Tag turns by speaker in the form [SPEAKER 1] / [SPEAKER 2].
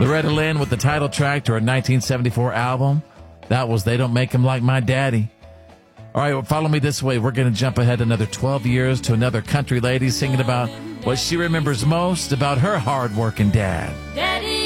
[SPEAKER 1] Loretta Lynn with the title track to her 1974 album. That was They Don't Make 'Em Like My Daddy. All right, well, follow me this way. We're going to jump ahead another 12 years to another country lady singing about what she remembers most about her hard-working dad.